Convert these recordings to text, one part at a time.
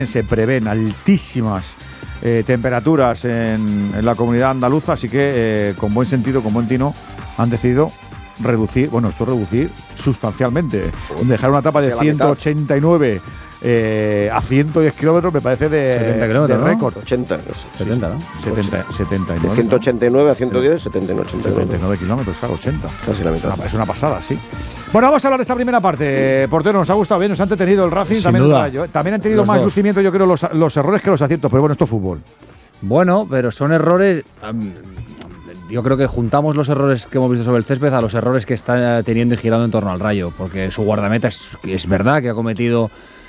Se prevén altísimas temperaturas en la comunidad andaluza, así que con buen sentido, con buen tino, han decidido reducir sustancialmente. Dejar una etapa de 189 a 110 kilómetros me parece de récord. 80, no sé. 70, ¿no? 79. De 189 a 110, 79 kilómetros, claro, 80. Casi la mitad. Es una pasada, sí. Bueno, vamos a hablar de esta primera parte. Portero, nos ha gustado bien, nos ha entretenido el Racing. También han tenido más lucimiento, yo creo, los errores que los aciertos, pero bueno, esto es fútbol. Bueno, pero son errores. Yo creo que juntamos los errores que hemos visto sobre el césped a los errores que está teniendo y girando en torno al Rayo, porque su guardameta es verdad que ha cometido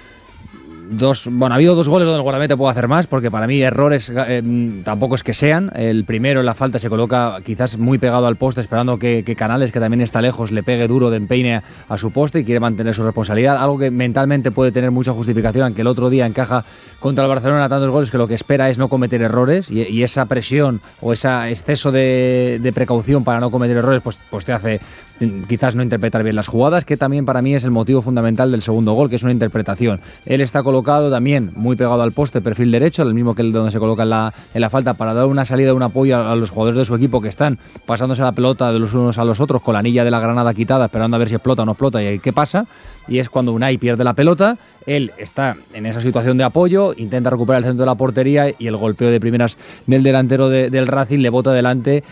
ha habido dos goles donde el guardameta puede hacer más, porque para mí errores tampoco es que sean. El primero en la falta se coloca quizás muy pegado al poste, esperando que Canales, que también está lejos, le pegue duro de empeine a su poste y quiere mantener su responsabilidad, algo que mentalmente puede tener mucha justificación, aunque el otro día encaja contra el Barcelona tantos goles que lo que espera es no cometer errores, y esa presión o ese exceso de precaución para no cometer errores pues te hace quizás no interpretar bien las jugadas, que también para mí es el motivo fundamental del segundo gol, que es una interpretación. Él está colocado también muy pegado al poste, perfil derecho, el mismo que el donde se coloca en la falta, para dar una salida, un apoyo a los jugadores de su equipo que están pasándose la pelota de los unos a los otros con la anilla de la granada quitada, esperando a ver si explota o no explota y qué pasa. Y es cuando Unai pierde la pelota, él está en esa situación de apoyo, intenta recuperar el centro de la portería y el golpeo de primeras del delantero del Racing le bota delante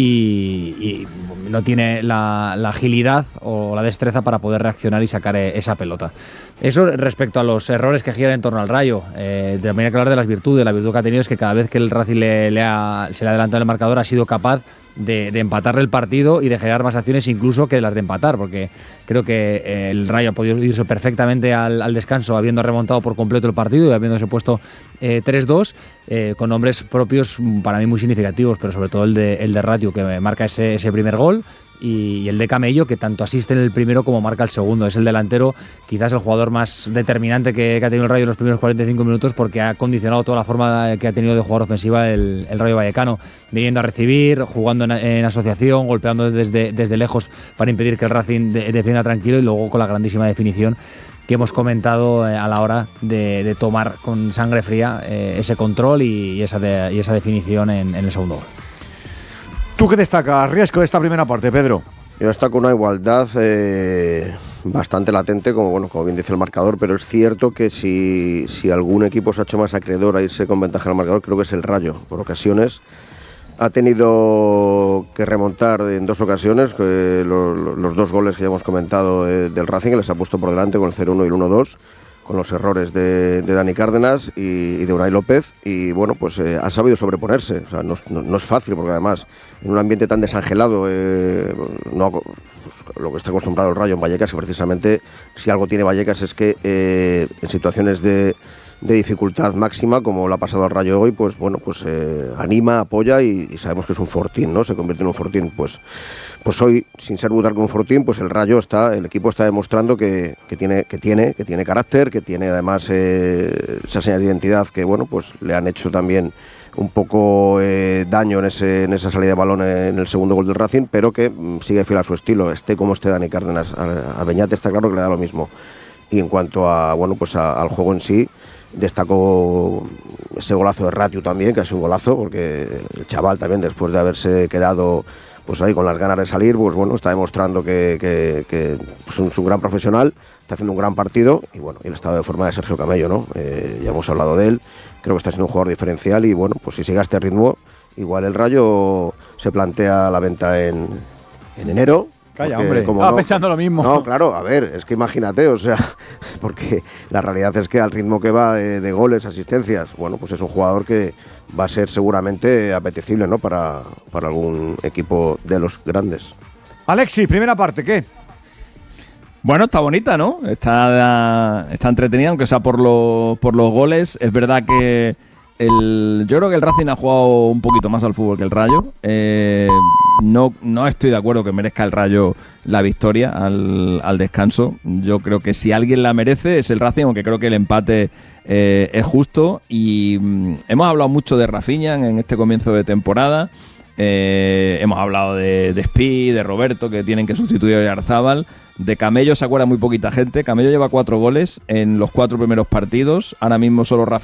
y no tiene la agilidad o la destreza para poder reaccionar y sacar esa pelota. Eso respecto a los errores que giran en torno al Rayo. También hay que hablar de las virtudes. La virtud que ha tenido es que cada vez que el Racing se le ha adelantado en el marcador ha sido capaz de empatarle el partido y de generar más acciones incluso que las de empatar, porque creo que el Rayo ha podido irse perfectamente al descanso habiendo remontado por completo el partido y habiéndose puesto 3-2 con nombres propios para mí muy significativos, pero sobre todo el de Rayo, que marca ese primer gol, y el de Camello, que tanto asiste en el primero como marca el segundo. Es el delantero, quizás el jugador más determinante que ha tenido el Rayo en los primeros 45 minutos, porque ha condicionado toda la forma que ha tenido de jugar ofensiva el Rayo Vallecano, viniendo a recibir, jugando en asociación, golpeando desde lejos para impedir que el Racing defienda tranquilo, y luego con la grandísima definición que hemos comentado a la hora de tomar con sangre fría ese control y esa definición en el segundo gol. ¿Tú qué destacas, Riesco, de esta primera parte, Pedro? Yo destaco una igualdad bastante latente, como bien dice el marcador, pero es cierto que si algún equipo se ha hecho más acreedor a irse con ventaja al marcador, creo que es el Rayo. Por ocasiones ha tenido que remontar en dos ocasiones, los dos goles que ya hemos comentado del Racing, que les ha puesto por delante con el 0-1 y el 1-2, con los errores de Dani Cárdenas y de Unai López, y bueno, pues ha sabido sobreponerse. O sea, no es fácil, porque además en un ambiente tan desangelado, pues, lo que está acostumbrado el Rayo en Vallecas, que precisamente si algo tiene Vallecas es que en situaciones de dificultad máxima, como lo ha pasado al Rayo hoy, pues bueno, pues anima, apoya y sabemos que es un fortín, ¿no? Se convierte en un fortín, pues hoy, sin ser Butarque un fortín, pues el equipo está demostrando que tiene carácter, que tiene además esa señal de identidad que, bueno, pues le han hecho también un poco daño en esa salida de balón en el segundo gol del Racing, pero que sigue fiel a su estilo, esté como esté Dani Cárdenas. A Beñate está claro que le da lo mismo. Y en cuanto a, bueno, pues al juego en sí, destacó ese golazo de Ratiu también, que es un golazo, porque el chaval también, después de haberse quedado pues ahí con las ganas de salir, pues bueno, está demostrando que pues es un gran profesional, está haciendo un gran partido, y bueno, el estado de forma de Sergio Camello, ¿no? Ya hemos hablado de él, creo que está siendo un jugador diferencial, y bueno, pues si sigue a este ritmo, igual el Rayo se plantea la venta en enero. Calla, hombre, estaba pensando lo mismo. No, claro, a ver, es que imagínate, o sea, porque la realidad es que al ritmo que va de goles, asistencias, bueno, pues es un jugador que va a ser seguramente apetecible, ¿no? Para algún equipo de los grandes. Alexis, primera parte, ¿qué? Bueno, está bonita, ¿no? Está entretenida, aunque sea por los goles. Es verdad que yo creo que el Racing ha jugado un poquito más al fútbol que el Rayo. No estoy de acuerdo que merezca el Rayo la victoria al descanso. Yo creo que si alguien la merece es el Racing, aunque creo que el empate es justo. Y hemos hablado mucho de Rafinha en este comienzo de temporada. Hemos hablado de Spi, de Roberto, que tienen que sustituir a Oyarzábal. De Camello se acuerda muy poquita gente. Camello lleva 4 goles en los 4 primeros partidos. Ahora mismo solo Rafa